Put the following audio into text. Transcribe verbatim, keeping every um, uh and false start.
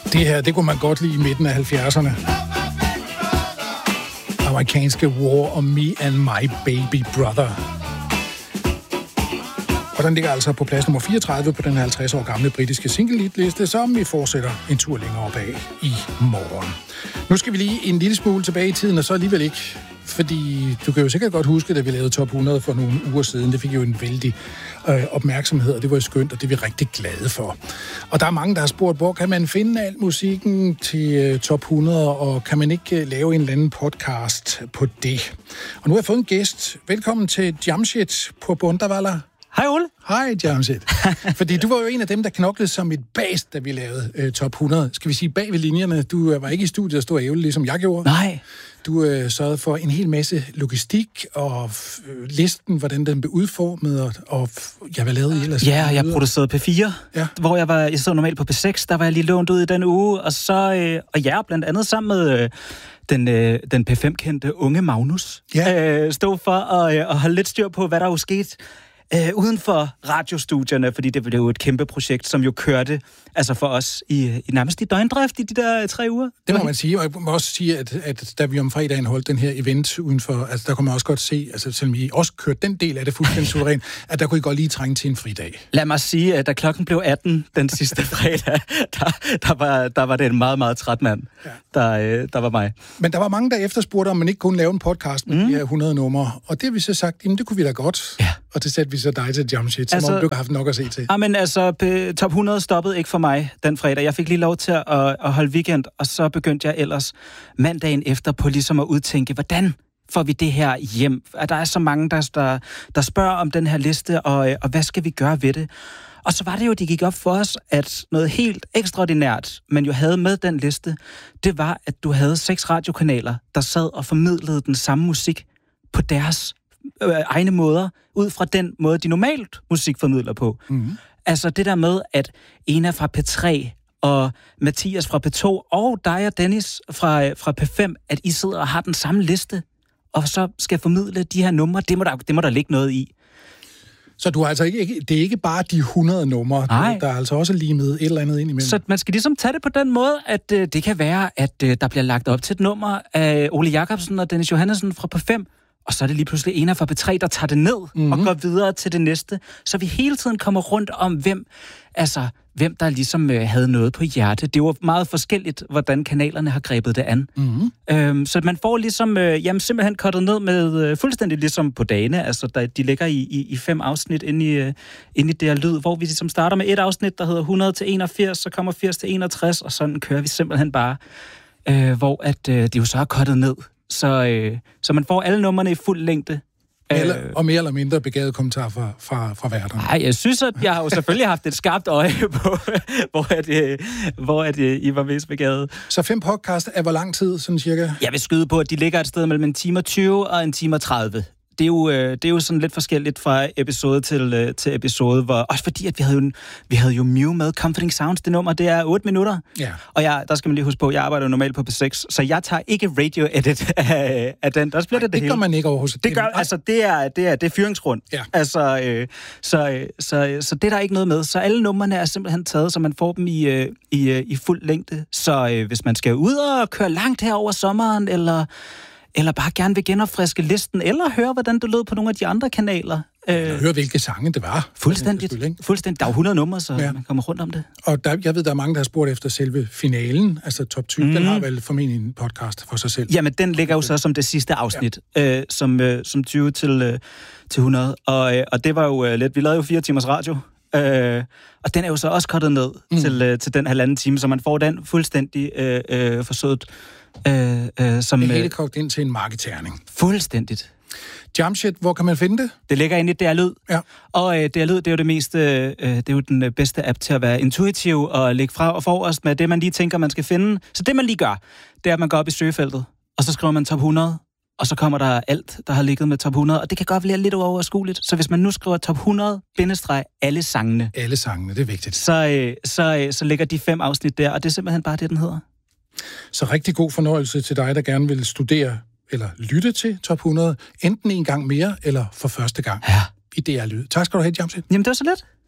Det her, det kunne man godt lide i midten af halvfjerdserne. Amerikanske War on Me and My Baby Brother. Og den ligger altså på plads nummer fireogtredive på den halvtreds år gamle britiske single-liste, som vi fortsætter en tur længere opad i morgen. Nu skal vi lige en lille smule tilbage i tiden, og så alligevel ikke. Fordi du kan jo sikkert godt huske, da vi lavede top hundrede for nogle uger siden. Det fik jo en vældig øh, opmærksomhed, og det var jo skønt, og det er vi rigtig glade for. Og der er mange, der har spurgt, hvor kan man finde al musikken til øh, top hundrede, og kan man ikke øh, lave en eller anden podcast på det? Og nu har jeg fået en gæst. Velkommen til Jamshid på Bundavalla. Hej Ole. Hej Jamshid. Fordi du var jo en af dem, der knoklede som et bast, da vi lavede øh, top hundrede. Skal vi sige bag ved linjerne? Du øh, var ikke i studiet og stod og ævle, ligesom jeg gjorde. Nej. Du øh, sørgede for en hel masse logistik og øh, listen, hvordan den blev udformet, og, og ja, hvad lavede I ellers? Ja, jeg producerede P fire, ja. Hvor jeg var, jeg sad normalt på P seks, der var jeg lige lånt ud i den uge, og så, øh, og ja, blandt andet sammen med øh, den, øh, den P fem-kendte unge Magnus, ja. øh, stod for at, øh, at holde lidt styr på, hvad der jo skete øh, uden for radiostudierne, fordi det blev jo et kæmpe projekt, som jo kørte altså for os i, i nærmest i døgndrift i de der tre uger. Det må man sige, og jeg må også sige, at, at da vi om fredagen holdt den her event udenfor, altså der kunne man også godt se, altså selvom I også kørte den del af det fuldstændig suveræn, at der kunne I godt lige trænge til en fridag. Lad mig sige, at da klokken blev atten den sidste fredag, der, der, var, der var det en meget, meget træt mand, ja. der, der var mig. Men der var mange, der efterspurgte, om man ikke kunne lave en podcast med mm. de her hundrede numre, og det har vi så sagt, jamen det kunne vi da godt. Ja. Og det satte vi så dig til Jamshid, som altså, om du har haft nok at se til. Ja, men altså, top hundrede stoppede ikke for mig den fredag. Jeg fik lige lov til at, at holde weekend, og så begyndte jeg ellers mandagen efter på ligesom at udtænke, hvordan får vi det her hjem? At der er så mange, der, der, der spørger om den her liste, og, og hvad skal vi gøre ved det? Og så var det jo, det gik op for os, at noget helt ekstraordinært, man jo havde med den liste, det var, at du havde seks radiokanaler, der sad og formidlede den samme musik på deres øh, egne måder, ud fra den måde, de normalt musikformidler på. Mm-hmm. Altså det der med, at Ena fra P tre og Mathias fra P to og dig og Dennis fra, fra P fem, at I sidder og har den samme liste, og så skal formidle de her numre, det må der, det må der ligge noget i. Så du er altså ikke, det er ikke bare de hundrede numre, der, der er altså også lige med et eller andet ind imellem. Så man skal ligesom tage det på den måde, at øh, det kan være, at øh, der bliver lagt op til et nummer af Ole Jacobsen og Dennis Johannesson fra P fem, og så er det lige pludselig Ena fra P tre, der tager det ned mm-hmm. og går videre til det næste. Så vi hele tiden kommer rundt om, hvem, altså, hvem der ligesom øh, havde noget på hjerte. Det var meget forskelligt, hvordan kanalerne har grebet det an. Mm-hmm. Øhm, så man får ligesom, øh, jamen simpelthen kottet ned med øh, fuldstændig ligesom på dagene. Altså, der, de ligger i, i, i fem afsnit inde i, øh, inde i det her lyd, hvor vi ligesom starter med et afsnit, der hedder hundrede til enogfirs, så kommer firs til enogtres, og sådan kører vi simpelthen bare, øh, hvor at, øh, det jo så er kottet ned. Så, øh, så man får alle numrene i fuld længde. Eller, og mere eller mindre begavet kommentar fra, fra, fra værterne. Nej, jeg synes, at jeg har jo selvfølgelig haft et skarpt øje på, hvor, at, øh, hvor at, øh, I var mest begavet. Så fem podcast er hvor lang tid, sådan cirka? Jeg vil skyde på, at de ligger et sted mellem en time og tyve og en time og tredive. Det er, jo, det er jo sådan lidt forskelligt fra episode til, til episode, hvor, også fordi, at vi havde jo, vi havde jo Mew med Comforting Sounds, det nummer, det er otte minutter. Ja. Og jeg, der skal man lige huske på, jeg arbejder jo normalt på P seks, så jeg tager ikke radio-edit af, af den. Der bliver det, det, det hele. gør man ikke over hos det. Gør, altså, det er, det er, det er fyringsgrund. Ja. Altså, øh, så, så, så det er der ikke noget med. Så alle numrene er simpelthen taget, så man får dem i, øh, i, øh, i fuld længde. Så øh, hvis man skal ud og køre langt her over sommeren, eller... eller bare gerne vil genopfriske listen, eller høre, hvordan det lød på nogle af de andre kanaler. Eller høre, hvilke sange det var. Fuldstændigt. Fuldstændigt. Der er jo hundrede numre, så ja. Man kommer rundt om det. Og der, jeg ved, der er mange, der har spurgt efter selve finalen, altså top tyve. Mm. Den har vel formentlig en podcast for sig selv. Jamen, den ligger jo så som det sidste afsnit, ja. øh, som, øh, som tyve til, øh, til hundrede. Og, øh, og det var jo øh, lidt... Vi lavede jo fire timers radio, øh, og den er jo så også kottet ned mm. til, øh, til den halvanden time, så man får den fuldstændig øh, øh, forsødet. Øh, øh, som, det hele kogt ind til en marketerning. Fuldstændigt. Jamshid, hvor kan man finde det? Det ligger inde i D R Lyd. Ja. Og øh, D R Lyd, det er jo det mest, øh, det er jo den bedste app til at være intuitiv og lægge fra og forrest med det, man lige tænker, man skal finde. Så det, man lige gør, det er, at man går op i søgefeltet, og så skriver man top hundrede, og så kommer der alt, der har ligget med top hundrede, og det kan godt blive lidt overskueligt. Så hvis man nu skriver top hundrede, bindestreg alle sangene. Alle sangene, det er vigtigt. Så, øh, så, øh, så ligger de fem afsnit der, og det er simpelthen bare det, den hedder. Så rigtig god fornøjelse til dig, der gerne vil studere eller lytte til top hundrede, enten en gang mere eller for første gang ja. i D R Lyd. Tak skal du have, Jamshid. Jamen, det var så let.